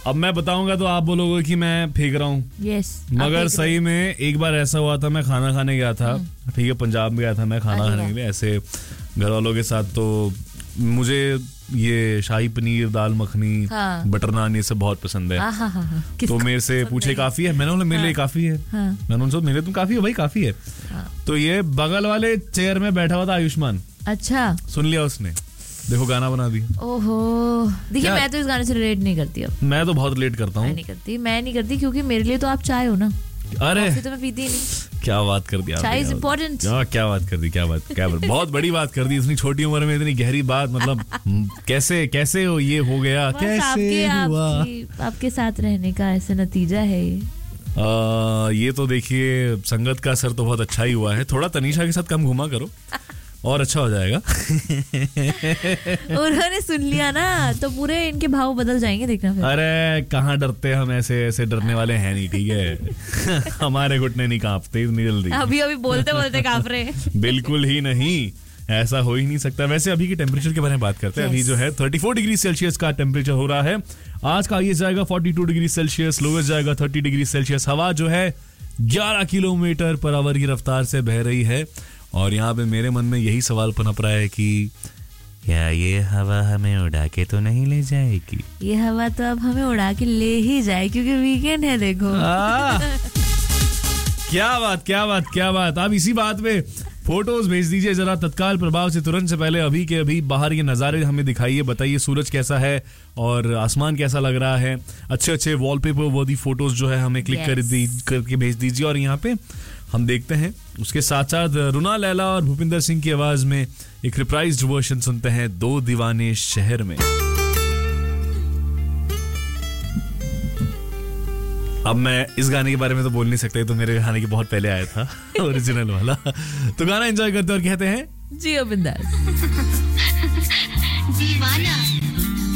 अब मैं बताऊंगा तो आप बोलोगे कि मैं फेंक रहा हूँ। यस, मगर सही में एक बार ऐसा हुआ था, मैं खाना खाने गया था, ठीक है, पंजाब में गया था मैं खाना खाने के लिए ऐसे घर वालों के साथ। तो मुझे ये शाही पनीर, दाल मखनी, बटर नान ये सब बहुत पसंद है। तो मेरे से पूछे काफी है, मैंने बोला मेरे लिए काफी है। मैंने उनसे मेरे तुम काफी है भाई, काफी है। तो ये बगल वाले चेयर में बैठा हुआ था आयुष्मान। अच्छा, सुन लिया उसने, देखो गाना बना दी। ओहो, देखिए मैं तो इस गाने से रिलेट नहीं करती। अब मैं तो बहुत रिलेट करता हूँ। मैं नहीं करती क्योंकि मेरे लिए तो आप चाय हो ना। अरे तो मैं पीती ही नहीं। क्या बात कर दिया, चाय इज इम्पोर्टेंट। क्या बात कर दी, क्या बात बहुत बड़ी बात कर दी। इतनी छोटी उम्र में इतनी गहरी बात, मतलब कैसे ये हो गया, कैसे हुआ? आपके साथ रहने का ऐसा नतीजा है ये तो देखिए, संगत का असर तो बहुत अच्छा ही हुआ है। थोड़ा तनीषा के साथ कम घुमा करो और अच्छा हो जाएगा। उन्होंने सुन लिया ना तो पूरे इनके भाव बदल जाएंगे, देखना फिर। अरे कहाँ डरते हम, ऐसे डरने वाले हैं नहीं, ठीक है। हमारे घुटने नहीं कांपते इतनी जल्दी। अभी बोलते बोलते कांप रहे। बिल्कुल ही नहीं, ऐसा हो ही नहीं सकता। वैसे अभी की टेम्परेचर के बारे में बात करते हैं। अभी जो है 34 डिग्री सेल्सियस का टेम्परेचर हो रहा है। आज का हाईएस्ट जाएगा 42 डिग्री सेल्सियस, लोवेस्ट जाएगा 30 डिग्री सेल्सियस। हवा जो है 11 किलोमीटर पर आवर की रफ्तार से बह रही है। और यहाँ पे मेरे मन में यही सवाल पनप रहा है कि क्या ये हवा हमें उड़ा के तो नहीं ले जाएगी? ये हवा तो अब हमें उड़ा के ले ही जाए, क्योंकि वीकेंड है। देखो क्या बात। आप इसी बात पे फोटोज भेज दीजिए जरा तत्काल प्रभाव से, तुरंत से पहले। अभी के अभी बाहर ये नज़ारे हमें दिखाइए, बताइए सूरज कैसा है और आसमान कैसा लग रहा है। अच्छे वॉलपेपर वर्दी फोटोज जो है हमें क्लिक करके भेज दीजिए। और यहाँ पे हम देखते हैं, उसके साथ साथ रुना लैला और भूपिंदर सिंह की आवाज में एक रिप्राइज्ड वर्जन सुनते हैं, दो दीवाने शहर में। अब मैं इस गाने के बारे में तो बोल नहीं सकता, तो मेरे गाने के बहुत पहले आया था ओरिजिनल वाला। तो गाना एंजॉय करते और कहते हैं जियो बिंदास। दीवाना।